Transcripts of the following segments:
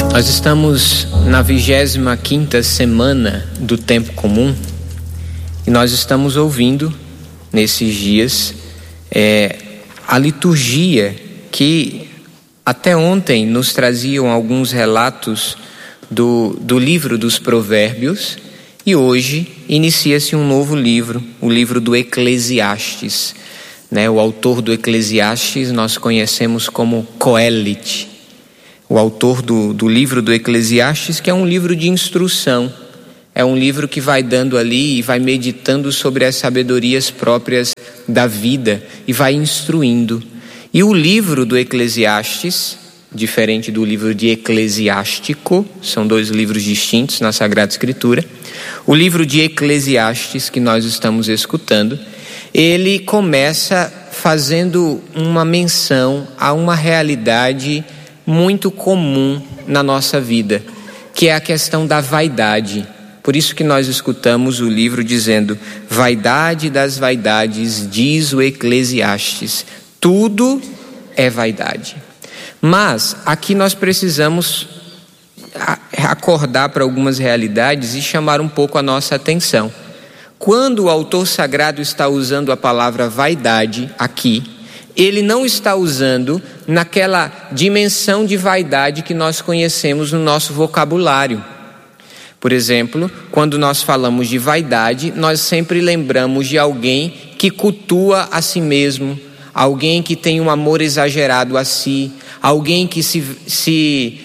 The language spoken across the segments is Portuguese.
Nós estamos na 25ª semana do tempo comum e nós estamos ouvindo nesses dias a liturgia que até ontem nos traziam alguns relatos do livro dos Provérbios, e hoje inicia-se um novo livro, o livro do Eclesiastes. O autor do Eclesiastes nós conhecemos como Coelho, o autor do livro do Eclesiastes, que é um livro de instrução, é um livro que vai dando ali e vai meditando sobre as sabedorias próprias da vida e vai instruindo. E o livro do Eclesiastes, diferente do livro de Eclesiástico, são dois livros distintos na Sagrada Escritura, o livro de Eclesiastes que nós estamos escutando, ele começa fazendo uma menção a uma realidade muito comum na nossa vida, que é a questão da vaidade. Por isso que nós escutamos o livro dizendo: vaidade das vaidades, diz o Eclesiastes, tudo é vaidade. Mas aqui nós precisamos acordar para algumas realidades e chamar um pouco a nossa atenção. Quando o autor sagrado está usando a palavra vaidade aqui, ele não está usando naquela dimensão de vaidade que nós conhecemos no nosso vocabulário. Por exemplo, quando nós falamos de vaidade, nós sempre lembramos de alguém que cultua a si mesmo, alguém que tem um amor exagerado a si, alguém que se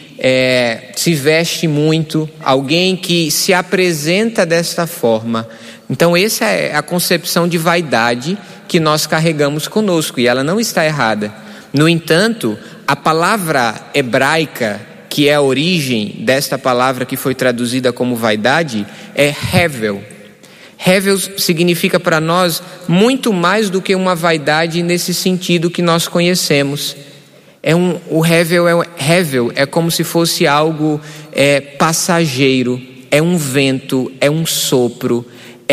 veste muito, alguém que se apresenta desta forma. Então essa é a concepção de vaidade que nós carregamos conosco, e ela não está errada. No entanto, a palavra hebraica, que é a origem desta palavra que foi traduzida como vaidade, é hevel. Hevel significa para nós muito mais do que uma vaidade nesse sentido que nós conhecemos. O hevel é como se fosse algo passageiro, é um vento, é um sopro,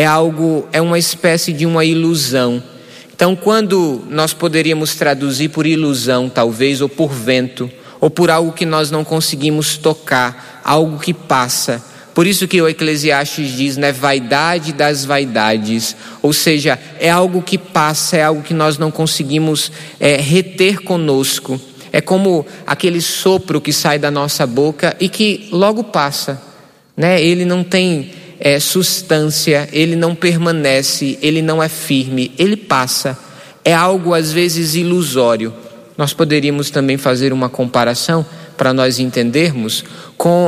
é uma espécie de uma ilusão. Então, quando nós poderíamos traduzir por ilusão, talvez, ou por vento, ou por algo que nós não conseguimos tocar, algo que passa. Por isso que o Eclesiastes diz, vaidade das vaidades, ou seja, é algo que passa, é algo que nós não conseguimos reter conosco. É como aquele sopro que sai da nossa boca e que logo passa, Ele não tem substância, ele não permanece, ele não é firme, ele passa. É algo às vezes ilusório. Nós poderíamos também fazer uma comparação para nós entendermos com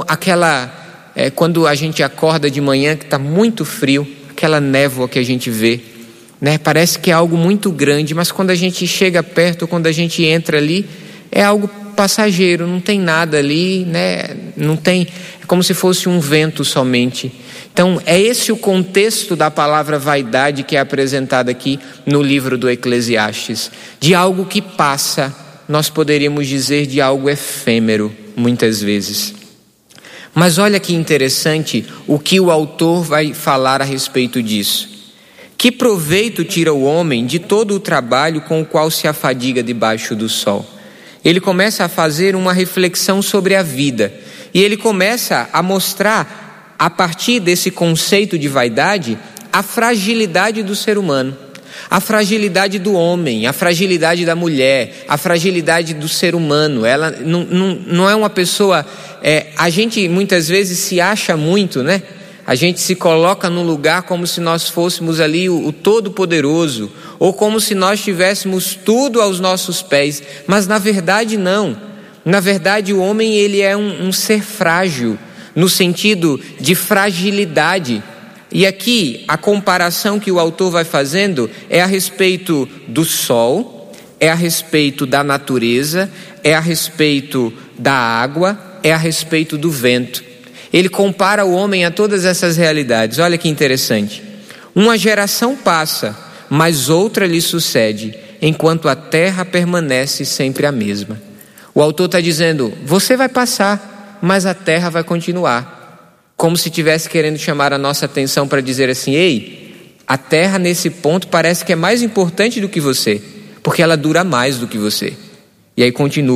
quando a gente acorda de manhã que está muito frio, aquela névoa que a gente vê, Parece que é algo muito grande, mas quando a gente chega perto, quando a gente entra ali, é algo passageiro, não tem nada ali, Não tem, é como se fosse um vento somente. Então é esse o contexto da palavra vaidade que é apresentada aqui no livro do Eclesiastes. De algo que passa, nós poderíamos dizer de algo efêmero, muitas vezes. Mas olha que interessante o que o autor vai falar a respeito disso. Que proveito tira o homem de todo o trabalho com o qual se afadiga debaixo do sol? Ele começa a fazer uma reflexão sobre a vida. E ele começa a mostrar, a partir desse conceito de vaidade, a fragilidade do ser humano, a fragilidade do homem, a fragilidade da mulher, a fragilidade do ser humano. Ela não é uma pessoa... a gente muitas vezes se acha muito, A gente se coloca num lugar como se nós fôssemos ali o Todo-Poderoso, ou como se nós tivéssemos tudo aos nossos pés, mas na verdade não. Na verdade o homem ele é um ser frágil, no sentido de fragilidade. E aqui a comparação que o autor vai fazendo é a respeito do sol, é a respeito da natureza, é a respeito da água, é a respeito do vento. Ele compara o homem a todas essas realidades. Olha que interessante. Uma geração passa, mas outra lhe sucede, enquanto a terra permanece sempre a mesma. O autor está dizendo, você vai passar, mas a terra vai continuar. Como se estivesse querendo chamar a nossa atenção para dizer assim, ei, a terra nesse ponto parece que é mais importante do que você, porque ela dura mais do que você. E aí continua.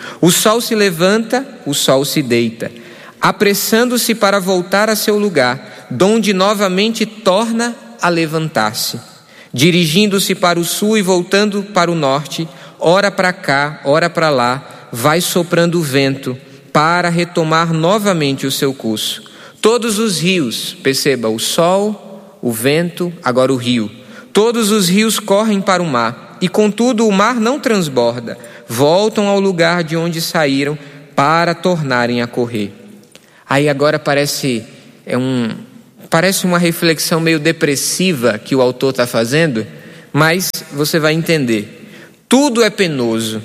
O sol se levanta, o sol se deita, apressando-se para voltar a seu lugar, donde novamente torna a levantar-se. Dirigindo-se para o sul e voltando para o norte, ora para cá, ora para lá, vai soprando o vento para retomar novamente o seu curso. Todos os rios, perceba, o sol, o vento, agora o rio. Todos os rios correm para o mar, e contudo o mar não transborda. Voltam ao lugar de onde saíram para tornarem a correr. Aí agora parece uma reflexão meio depressiva que o autor está fazendo, mas você vai entender. Tudo é penoso,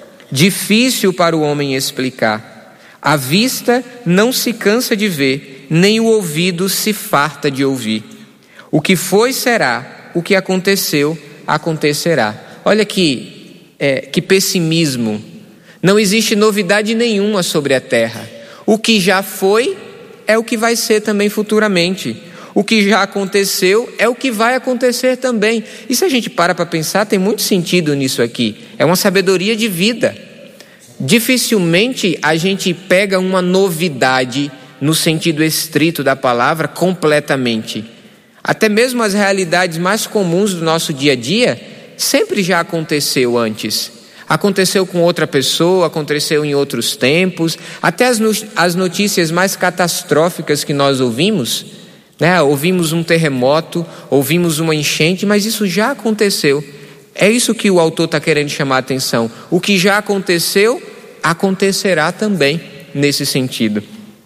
difícil para o homem explicar. A vista não se cansa de ver, nem o ouvido se farta de ouvir. O que foi será, o que aconteceu acontecerá. Olha que pessimismo. Não existe novidade nenhuma sobre a terra. O que já foi é o que vai ser também futuramente. O que já aconteceu é o que vai acontecer também. E se a gente para pensar, tem muito sentido nisso aqui. É uma sabedoria de vida. Dificilmente a gente pega uma novidade no sentido estrito da palavra completamente. Até mesmo as realidades mais comuns do nosso dia a dia sempre já aconteceu antes. Aconteceu com outra pessoa, aconteceu em outros tempos. Até as notícias mais catastróficas que nós ouvimos, né? Ouvimos um terremoto, ouvimos uma enchente, mas isso já aconteceu. É isso que o autor está querendo chamar a atenção. O que já aconteceu, acontecerá também nesse sentido.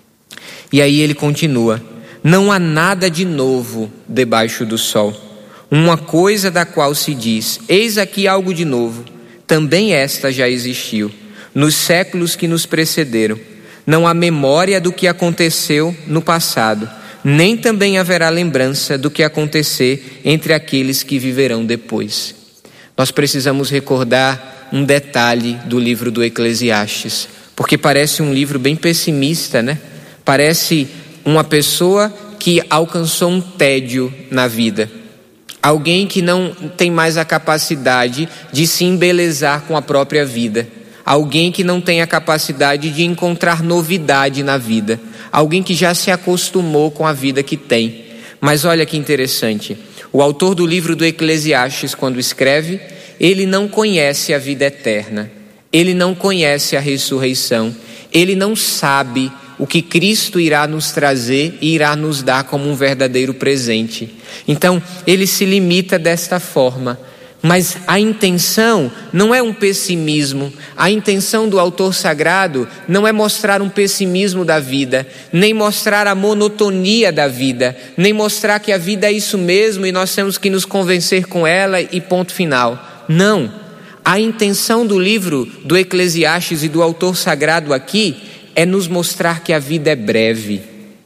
E aí ele continua: não há nada de novo debaixo do sol. Uma coisa da qual se diz, eis aqui algo de novo, também esta já existiu, nos séculos que nos precederam. Não há memória do que aconteceu no passado, nem também haverá lembrança do que acontecer entre aqueles que viverão depois. Nós precisamos recordar um detalhe do livro do Eclesiastes, porque parece um livro bem pessimista, né? Parece uma pessoa que alcançou um tédio na vida. Alguém que não tem mais a capacidade de se embelezar com a própria vida. Alguém que não tem a capacidade de encontrar novidade na vida. Alguém que já se acostumou com a vida que tem. Mas olha que interessante. O autor do livro do Eclesiastes, quando escreve, ele não conhece a vida eterna. Ele não conhece a ressurreição. Ele não sabe o que Cristo irá nos trazer e irá nos dar como um verdadeiro presente. Então, ele se limita desta forma. Mas a intenção não é um pessimismo. A intenção do autor sagrado não é mostrar um pessimismo da vida, nem mostrar a monotonia da vida, nem mostrar que a vida é isso mesmo e nós temos que nos convencer com ela e ponto final. Não. A intenção do livro do Eclesiastes e do autor sagrado aqui é nos mostrar que a vida é breve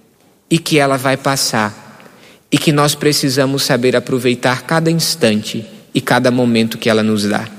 e que ela vai passar e que nós precisamos saber aproveitar cada instante e cada momento que ela nos dá.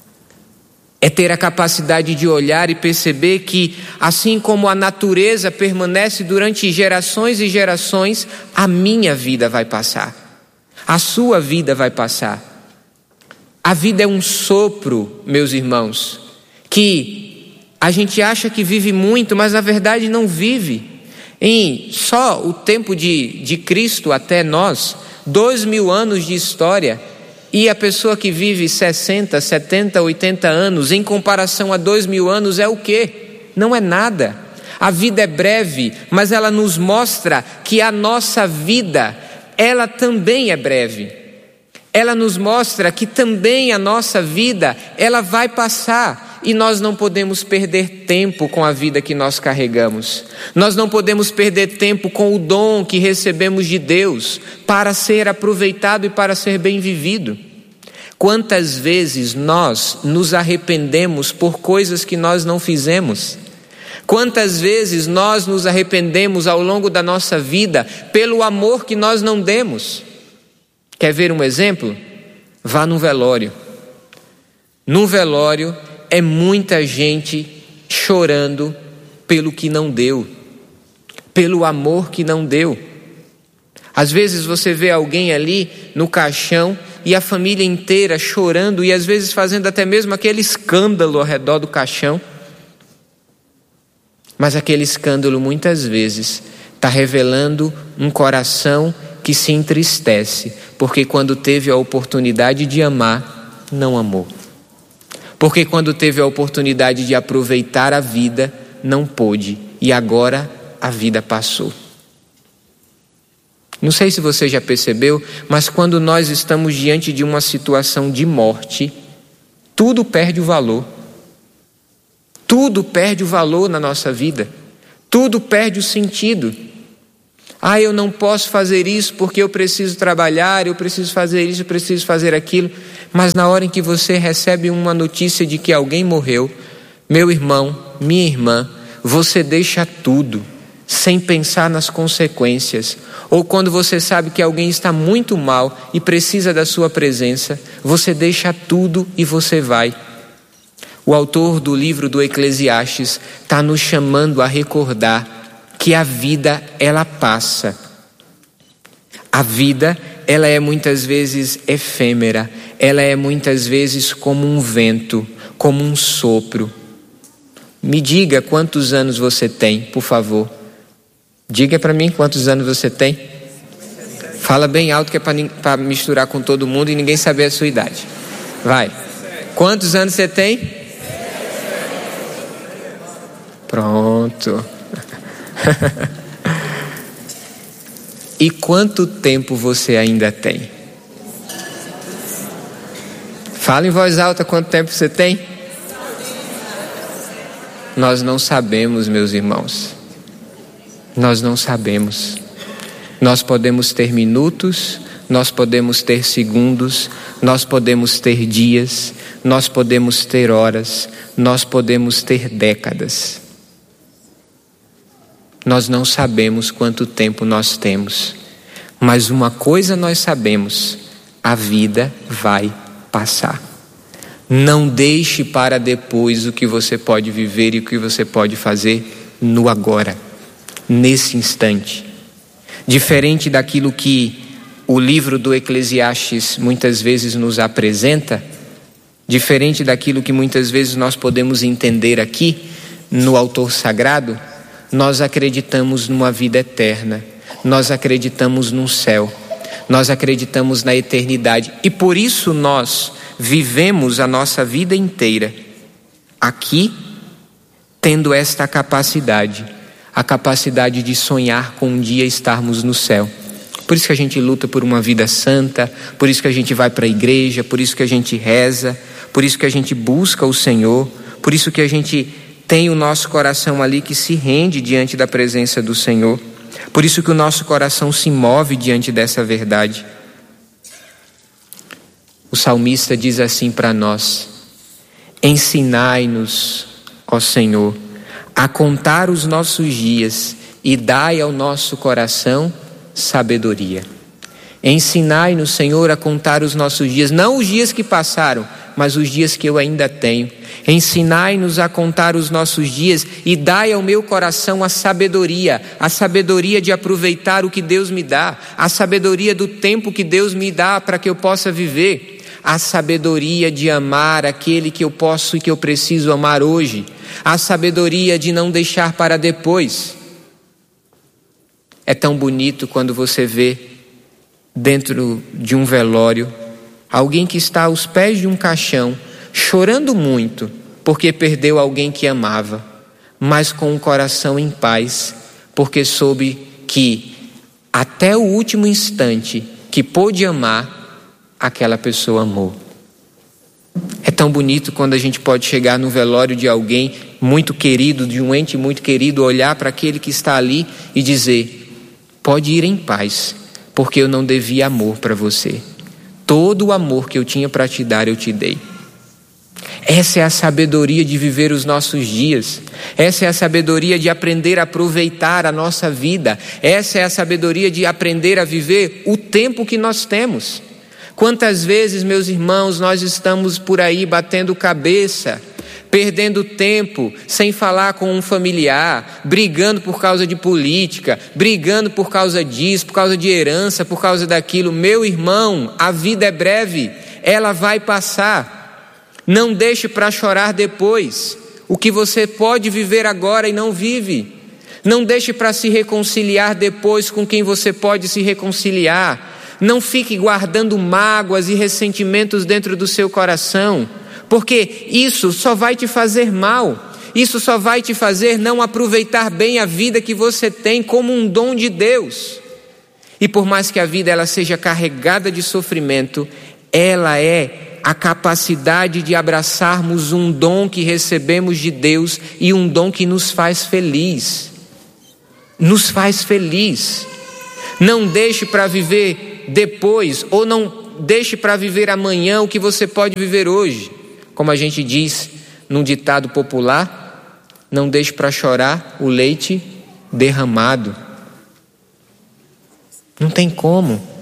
É ter a capacidade de olhar e perceber que, assim como a natureza permanece durante gerações e gerações, a minha vida vai passar, a sua vida vai passar. A vida é um sopro, meus irmãos, que a gente acha que vive muito, mas na verdade não vive. Em só o tempo de Cristo até nós, 2000 anos de história, e a pessoa que vive 60, 70, 80 anos, em comparação a 2000 anos, é o quê? Não é nada. A vida é breve, mas ela nos mostra que a nossa vida, ela também é breve. Ela nos mostra que também a nossa vida, ela vai passar. E nós não podemos perder tempo com a vida que nós carregamos. Nós não podemos perder tempo com o dom que recebemos de Deus para ser aproveitado e para ser bem vivido. Quantas vezes nós nos arrependemos por coisas que nós não fizemos? Quantas vezes nós nos arrependemos ao longo da nossa vida pelo amor que nós não demos? Quer ver um exemplo? Vá num velório. Num velório é muita gente chorando pelo que não deu, pelo amor que não deu. Às vezes você vê alguém ali no caixão e a família inteira chorando e às vezes fazendo até mesmo aquele escândalo ao redor do caixão, Mas aquele escândalo muitas vezes está revelando um coração que se entristece, porque quando teve a oportunidade de amar, não amou. Porque quando teve a oportunidade de aproveitar a vida, não pôde, e agora a vida passou. Não sei se você já percebeu, mas quando nós estamos diante de uma situação de morte, tudo perde o valor. Tudo perde o valor na nossa vida. Tudo perde o sentido. Eu não posso fazer isso porque eu preciso trabalhar, eu preciso fazer isso, eu preciso fazer aquilo. Mas na hora em que você recebe uma notícia de que alguém morreu, meu irmão, minha irmã, você deixa tudo, sem pensar nas consequências. Ou quando você sabe que alguém está muito mal e precisa da sua presença, você deixa tudo e você vai. O autor do livro do Eclesiastes está nos chamando a recordar que a vida, ela passa. A vida, ela é muitas vezes efêmera, ela é muitas vezes como um vento, como um sopro. Me diga quantos anos você tem, por favor. Diga para mim quantos anos você tem. Fala bem alto que é para misturar com todo mundo e ninguém saber a sua idade. Vai. Quantos anos você tem? Pronto. E quanto tempo você ainda tem? Fala em voz alta quanto tempo você tem. Nós não sabemos, meus irmãos. Nós não sabemos. Nós podemos ter minutos, nós podemos ter segundos, nós podemos ter dias, nós podemos ter horas, nós podemos ter décadas. Nós não sabemos quanto tempo nós temos, mas uma coisa nós sabemos: a vida vai passar. Não deixe para depois o que você pode viver e o que você pode fazer no agora, nesse instante. Diferente daquilo que o livro do Eclesiastes muitas vezes nos apresenta, diferente daquilo que muitas vezes nós podemos entender aqui no autor sagrado, nós acreditamos numa vida eterna, nós acreditamos num céu, nós acreditamos na eternidade e por isso nós vivemos a nossa vida inteira aqui tendo esta capacidade, a capacidade de sonhar com um dia estarmos no céu. Por isso que a gente luta por uma vida santa, por isso que a gente vai para a igreja, por isso que a gente reza, por isso que a gente busca o Senhor, por isso que a gente tem o nosso coração ali que se rende diante da presença do Senhor. Por isso que o nosso coração se move diante dessa verdade. O salmista diz assim para nós: ensinai-nos, ó Senhor, a contar os nossos dias e dai ao nosso coração sabedoria. Ensinai-nos, Senhor, a contar os nossos dias, não os dias que passaram, mas os dias que eu ainda tenho. Ensinai-nos a contar os nossos dias e dai ao meu coração a sabedoria de aproveitar o que Deus me dá, a sabedoria do tempo que Deus me dá para que eu possa viver, a sabedoria de amar aquele que eu posso e que eu preciso amar hoje, a sabedoria de não deixar para depois. É tão bonito quando você vê dentro de um velório alguém que está aos pés de um caixão, chorando muito, porque perdeu alguém que amava, mas com o coração em paz, porque soube que até o último instante que pôde amar, aquela pessoa amou. É tão bonito quando a gente pode chegar no velório de alguém muito querido, de um ente muito querido, olhar para aquele que está ali e dizer: pode ir em paz, porque eu não devia amor para você. Todo o amor que eu tinha para te dar, eu te dei. Essa é a sabedoria de viver os nossos dias. Essa é a sabedoria de aprender a aproveitar a nossa vida. Essa é a sabedoria de aprender a viver o tempo que nós temos. Quantas vezes, meus irmãos, nós estamos por aí batendo cabeça, perdendo tempo, sem falar com um familiar, brigando por causa de política, brigando por causa disso, por causa de herança, por causa daquilo. Meu irmão, a vida é breve, ela vai passar. Não deixe para chorar depois. o que você pode viver agora e não vive. Não deixe para se reconciliar depois com quem você pode se reconciliar. Não fique guardando mágoas e ressentimentos dentro do seu coração, porque isso só vai te fazer mal. Isso só vai te fazer não aproveitar bem a vida que você tem como um dom de Deus. E por mais que a vida ela seja carregada de sofrimento, ela é a capacidade de abraçarmos um dom que recebemos de Deus e um dom que nos faz feliz. Nos faz feliz. Não deixe para viver depois, ou não deixe para viver amanhã o que você pode viver hoje. Como a gente diz num ditado popular, não deixe para chorar o leite derramado. Não tem como.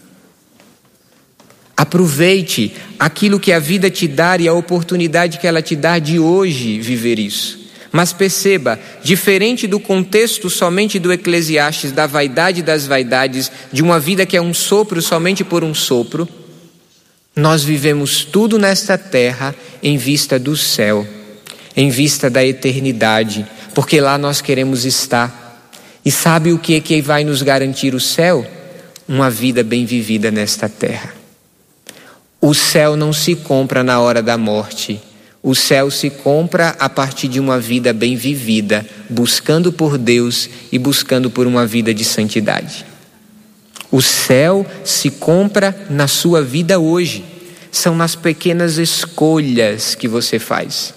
Aproveite aquilo que a vida te dá e a oportunidade que ela te dá de hoje viver isso. Mas perceba, diferente do contexto somente do Eclesiastes, da vaidade das vaidades, de uma vida que é um sopro somente por um sopro, nós vivemos tudo nesta terra em vista do céu, em vista da eternidade, porque lá nós queremos estar. E sabe o que vai nos garantir o céu? Uma vida bem vivida nesta terra. O céu não se compra na hora da morte. O céu se compra a partir de uma vida bem vivida, buscando por Deus e buscando por uma vida de santidade. O céu se compra na sua vida hoje. São nas pequenas escolhas que você faz.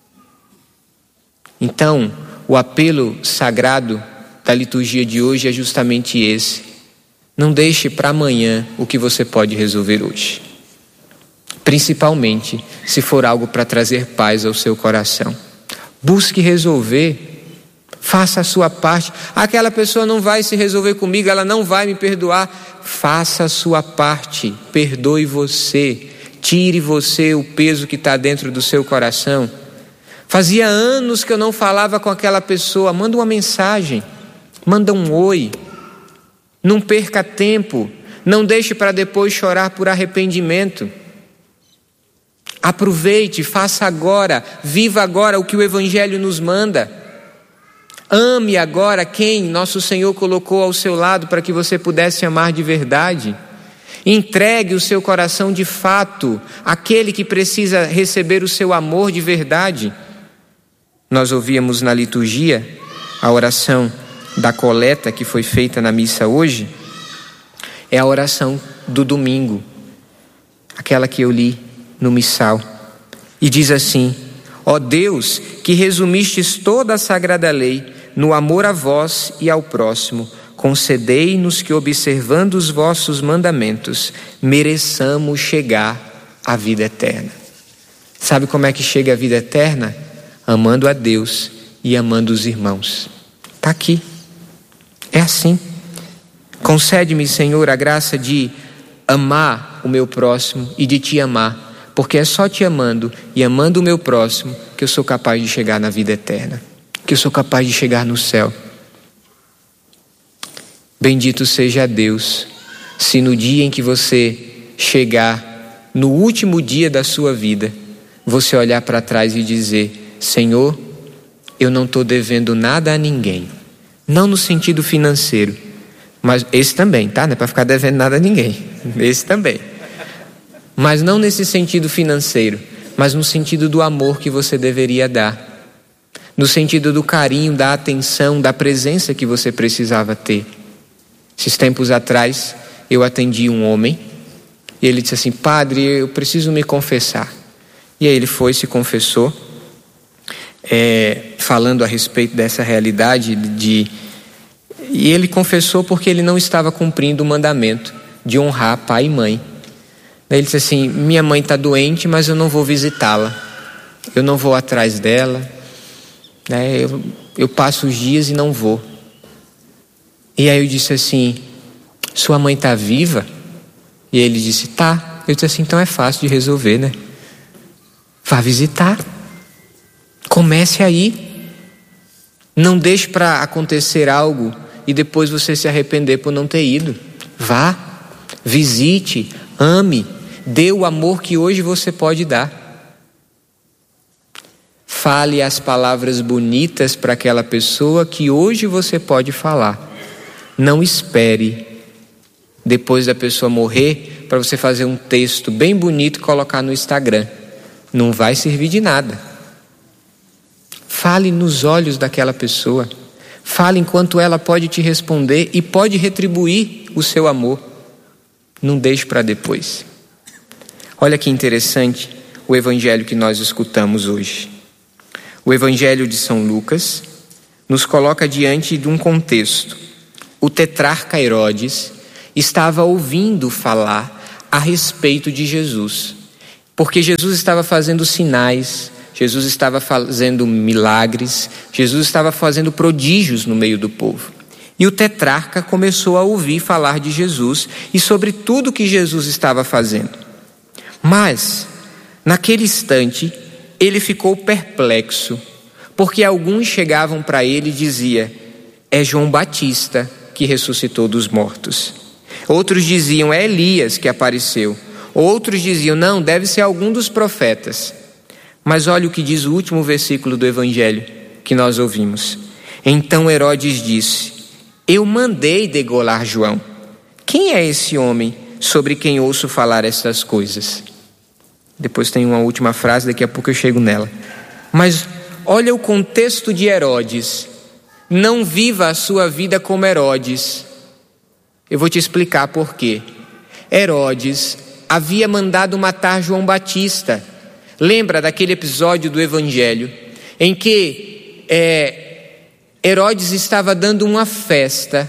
Então, o apelo sagrado da liturgia de hoje é justamente esse. Não deixe para amanhã o que você pode resolver hoje. Principalmente se for algo para trazer paz ao seu coração. Busque resolver, faça a sua parte. Aquela pessoa não vai se resolver comigo, ela não vai me perdoar. Faça a sua parte, perdoe você, tire você o peso que está dentro do seu coração. Fazia anos que eu não falava com aquela pessoa, manda uma mensagem, manda um oi. Não perca tempo, não deixe para depois chorar por arrependimento. Aproveite, faça agora, viva agora o que o Evangelho nos manda. Ame agora quem nosso Senhor colocou ao seu lado para que você pudesse amar de verdade. Entregue o seu coração de fato àquele que precisa receber o seu amor de verdade. Nós ouvíamos na liturgia a oração da coleta que foi feita na missa hoje. É a oração do domingo, aquela que eu li no missal, e diz assim: ó Deus, que resumistes toda a sagrada lei no amor a vós e ao próximo, concedei-nos que, observando os vossos mandamentos, mereçamos chegar à vida eterna. Sabe como é que chega à vida eterna? Amando a Deus e amando os irmãos. Está aqui, é assim. Concede-me, Senhor, a graça de amar o meu próximo e de te amar, porque é só te amando e amando o meu próximo que eu sou capaz de chegar na vida eterna, que eu sou capaz de chegar no céu. Bendito seja Deus, se no dia em que você chegar, no último dia da sua vida, você olhar para trás e dizer: Senhor, eu não estou devendo nada a ninguém. Não no sentido financeiro, mas esse também, tá? Não é para ficar devendo nada a ninguém, esse também. Mas não nesse sentido financeiro, mas no sentido do amor que você deveria dar, no sentido do carinho, da atenção, da presença que você precisava ter. Esses tempos atrás eu atendi um homem e ele disse assim: padre, eu preciso me confessar. E aí ele foi, se confessou, falando a respeito dessa realidade e ele confessou porque ele não estava cumprindo o mandamento de honrar pai e mãe. Daí ele disse assim: minha mãe está doente, mas eu não vou visitá-la, eu não vou atrás dela, né? Eu passo os dias e não vou. E aí eu disse assim: sua mãe está viva? E ele disse: tá. Eu disse assim: então é fácil de resolver, né? Vá visitar, comece aí, não deixe para acontecer algo e depois você se arrepender por não ter ido. Vá, visite, ame, dê o amor que hoje você pode dar. Fale as palavras bonitas para aquela pessoa que hoje você pode falar. Não espere depois da pessoa morrer para você fazer um texto bem bonito e colocar no Instagram. Não vai servir de nada. Fale nos olhos daquela pessoa. Fale enquanto ela pode te responder e pode retribuir o seu amor. Não deixe para depois. Olha que interessante o evangelho que nós escutamos hoje. O evangelho de São Lucas nos coloca diante de um contexto. O tetrarca Herodes estava ouvindo falar a respeito de Jesus, porque Jesus estava fazendo sinais, Jesus estava fazendo milagres, Jesus estava fazendo prodígios no meio do povo. E o tetrarca começou a ouvir falar de Jesus e sobre tudo que Jesus estava fazendo. Mas, naquele instante, ele ficou perplexo, porque alguns chegavam para ele e diziam: é João Batista que ressuscitou dos mortos. Outros diziam: é Elias que apareceu. Outros diziam: não, deve ser algum dos profetas. Mas olha o que diz o último versículo do evangelho que nós ouvimos. Então Herodes disse: eu mandei degolar João. Quem é esse homem sobre quem ouço falar estas coisas? Depois tem uma última frase, daqui a pouco eu chego nela. Mas olha o contexto de Herodes. Não viva a sua vida como Herodes. Eu vou te explicar por quê. Herodes havia mandado matar João Batista. Lembra daquele episódio do evangelho em que Herodes estava dando uma festa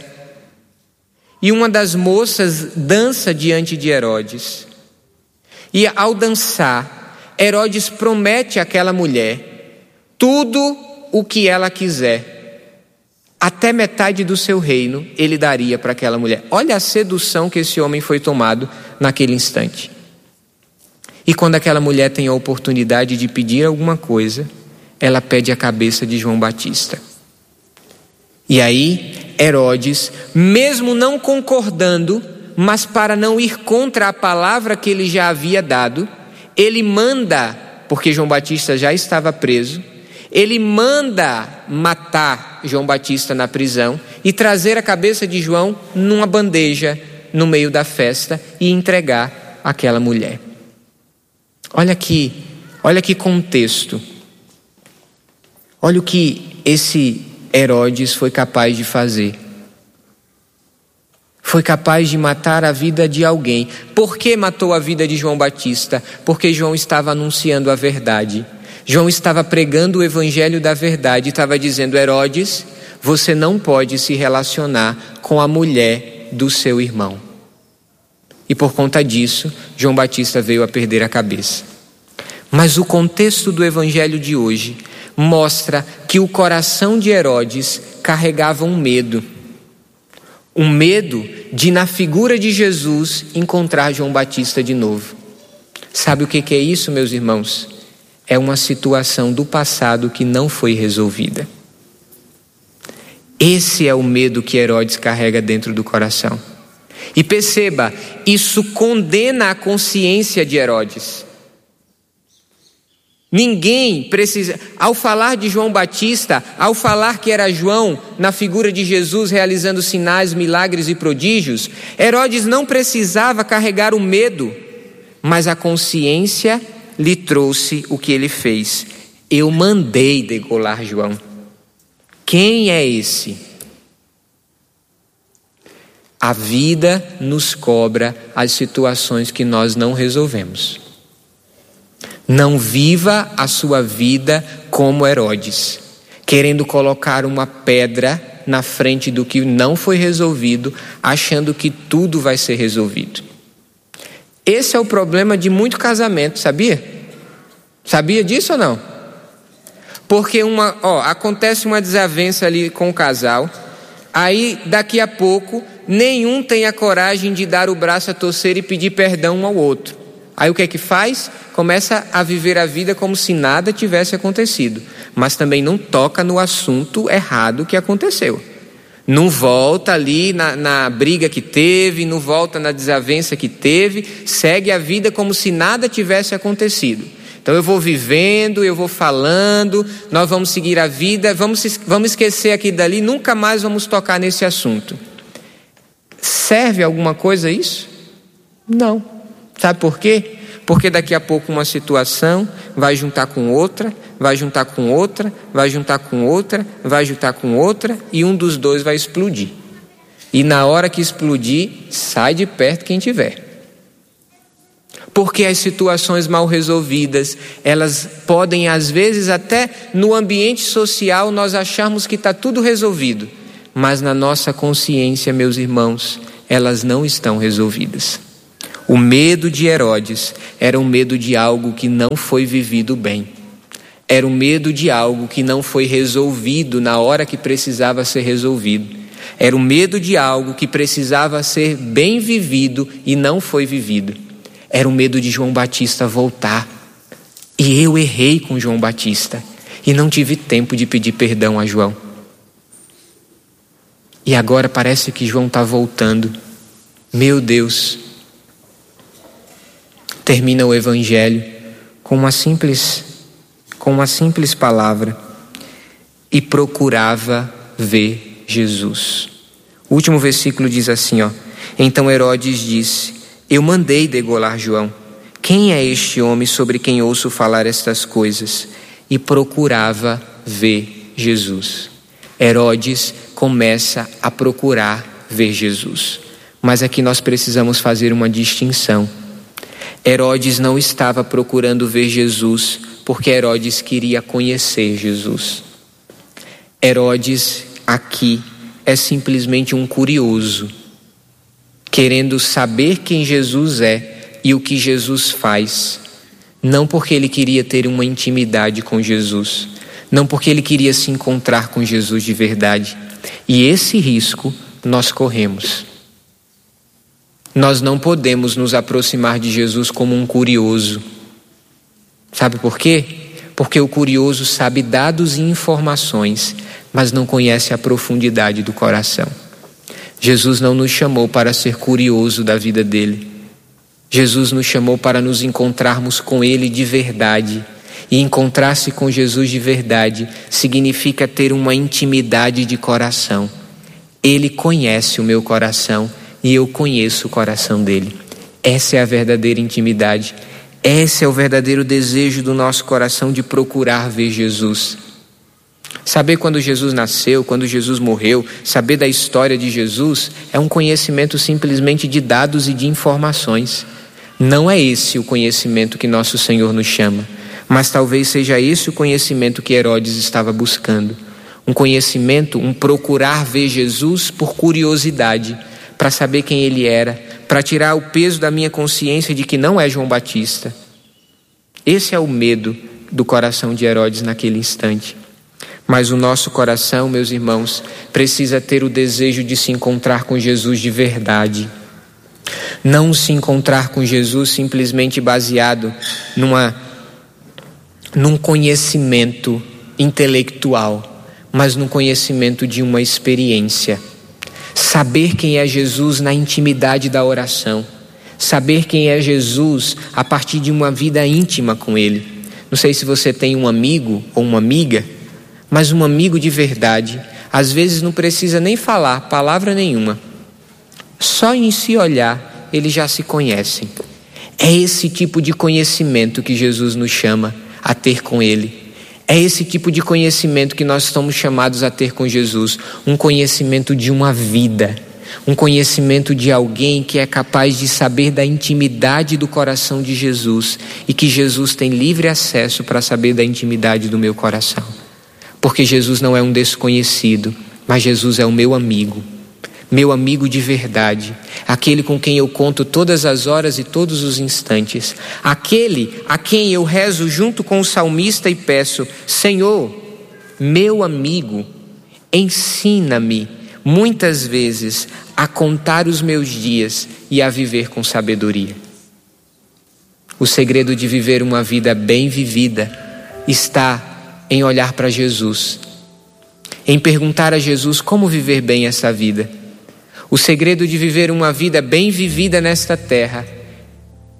e uma das moças dança diante de Herodes. E ao dançar, Herodes promete àquela mulher tudo o que ela quiser. Até metade do seu reino ele daria para aquela mulher. Olha a sedução que esse homem foi tomado naquele instante. E quando aquela mulher tem a oportunidade de pedir alguma coisa, ela pede a cabeça de João Batista. E aí Herodes, mesmo não concordando, mas para não ir contra a palavra que ele já havia dado, ele manda, porque João Batista já estava preso, ele manda matar João Batista na prisão e trazer a cabeça de João numa bandeja no meio da festa e entregar àquela mulher. Olha que contexto. Olha o que esse Herodes foi capaz de fazer. Foi capaz de matar a vida de alguém. Por que matou a vida de João Batista? Porque João estava anunciando a verdade. João estava pregando o evangelho da verdade. Estava dizendo: Herodes, você não pode se relacionar com a mulher do seu irmão. E por conta disso, João Batista veio a perder a cabeça. Mas o contexto do evangelho de hoje mostra que o coração de Herodes carregava um medo. Um medo de, na figura de Jesus, encontrar João Batista de novo. Sabe o que é isso, meus irmãos? É uma situação do passado que não foi resolvida. Esse é o medo que Herodes carrega dentro do coração. E perceba, isso condena a consciência de Herodes. Ninguém precisa, ao falar de João Batista, ao falar que era João na figura de Jesus realizando sinais, milagres e prodígios, Herodes não precisava carregar o medo, mas a consciência lhe trouxe o que ele fez. Eu mandei degolar João. Quem é esse? A vida nos cobra as situações que nós não resolvemos. Não viva a sua vida como Herodes, querendo colocar uma pedra na frente do que não foi resolvido, achando que tudo vai ser resolvido. Esse é o problema de muito casamento, sabia? Sabia disso ou não? Porque acontece uma desavença ali com o casal, aí daqui a pouco nenhum tem a coragem de dar o braço a torcer e pedir perdão um ao outro. Aí o que é que faz? Começa a viver a vida como se nada tivesse acontecido, mas também não toca no assunto errado que aconteceu. Não volta ali na briga que teve, não volta na desavença que teve, segue a vida como se nada tivesse acontecido. Então eu vou vivendo, eu vou falando, nós vamos seguir a vida, vamos esquecer aqui e dali, nunca mais vamos tocar nesse assunto. Serve alguma coisa isso? Não. Sabe por quê? Porque daqui a pouco uma situação vai juntar com outra, vai juntar com outra, vai juntar com outra, vai juntar com outra, e um dos dois vai explodir. E na hora que explodir, sai de perto quem tiver. Porque as situações mal resolvidas, elas podem, às vezes, até no ambiente social, nós acharmos que está tudo resolvido. Mas na nossa consciência, meus irmãos, elas não estão resolvidas. O medo de Herodes era um medo de algo que não foi vivido bem. Era um medo de algo que não foi resolvido na hora que precisava ser resolvido. Era um medo de algo que precisava ser bem vivido e não foi vivido. Era o medo de João Batista voltar. E eu errei com João Batista. E não tive tempo de pedir perdão a João. E agora parece que João está voltando. Meu Deus. Termina o Evangelho com uma simples palavra. E procurava ver Jesus. O último versículo diz assim, Então Herodes disse: Eu mandei degolar João. Quem é este homem sobre quem ouço falar estas coisas? E procurava ver Jesus. Herodes começa a procurar ver Jesus. Mas aqui nós precisamos fazer uma distinção. Herodes não estava procurando ver Jesus porque Herodes queria conhecer Jesus. Herodes aqui é simplesmente um curioso, querendo saber quem Jesus é e o que Jesus faz. Não porque ele queria ter uma intimidade com Jesus, não porque ele queria se encontrar com Jesus de verdade. E esse risco nós corremos. Nós não podemos nos aproximar de Jesus como um curioso. Sabe por quê? Porque o curioso sabe dados e informações, mas não conhece a profundidade do coração. Jesus não nos chamou para ser curioso da vida dele. Jesus nos chamou para nos encontrarmos com ele de verdade. E encontrar-se com Jesus de verdade significa ter uma intimidade de coração. Ele conhece o meu coração e eu conheço o coração dele. Essa é a verdadeira intimidade. Esse é o verdadeiro desejo do nosso coração de procurar ver Jesus. Saber quando Jesus nasceu, quando Jesus morreu, saber da história de Jesus é um conhecimento simplesmente de dados e de informações. Não é esse o conhecimento que nosso Senhor nos chama, mas talvez seja esse o conhecimento que Herodes estava buscando. Um conhecimento, um procurar ver Jesus por curiosidade, para saber quem ele era, para tirar o peso da minha consciência de que não é João Batista. Esse é o medo do coração de Herodes naquele instante. Mas o nosso coração, meus irmãos, precisa ter o desejo de se encontrar com Jesus de verdade. Não se encontrar com Jesus simplesmente baseado num conhecimento intelectual, mas num conhecimento de uma experiência. Saber quem é Jesus na intimidade da oração. Saber quem é Jesus a partir de uma vida íntima com ele. Não sei se você tem um amigo ou uma amiga, mas um amigo de verdade, às vezes não precisa nem falar palavra nenhuma. Só em se olhar, eles já se conhecem. É esse tipo de conhecimento que Jesus nos chama a ter com ele. É esse tipo de conhecimento que nós estamos chamados a ter com Jesus. Um conhecimento de uma vida. Um conhecimento de alguém que é capaz de saber da intimidade do coração de Jesus. E que Jesus tem livre acesso para saber da intimidade do meu coração. Porque Jesus não é um desconhecido, mas Jesus é o meu amigo de verdade, aquele com quem eu conto todas as horas e todos os instantes, aquele a quem eu rezo junto com o salmista e peço: Senhor, meu amigo, ensina-me muitas vezes a contar os meus dias e a viver com sabedoria. O segredo de viver uma vida bem vivida está em olhar para Jesus, em perguntar a Jesus como viver bem essa vida. O segredo de viver uma vida bem vivida nesta terra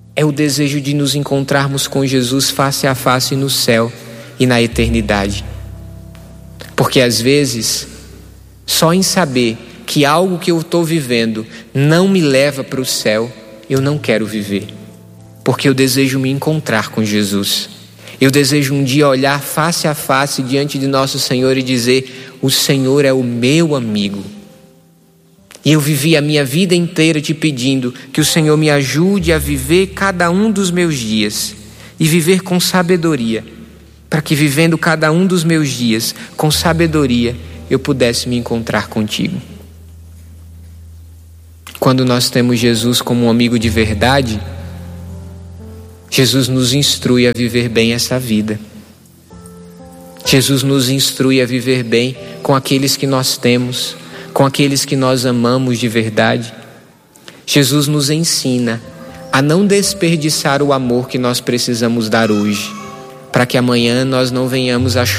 é o desejo de nos encontrarmos com Jesus face a face no céu e na eternidade. Porque às vezes, só em saber que algo que eu estou vivendo não me leva para o céu, eu não quero viver. Porque eu desejo me encontrar com Jesus. Eu desejo um dia olhar face a face diante de nosso Senhor e dizer: o Senhor é o meu amigo. E eu vivi a minha vida inteira te pedindo que o Senhor me ajude a viver cada um dos meus dias e viver com sabedoria, para que vivendo cada um dos meus dias com sabedoria eu pudesse me encontrar contigo. Quando nós temos Jesus como um amigo de verdade, Jesus nos instrui a viver bem essa vida. Jesus nos instrui a viver bem com aqueles que nós temos, com aqueles que nós amamos de verdade. Jesus nos ensina a não desperdiçar o amor que nós precisamos dar hoje, para que amanhã nós não venhamos a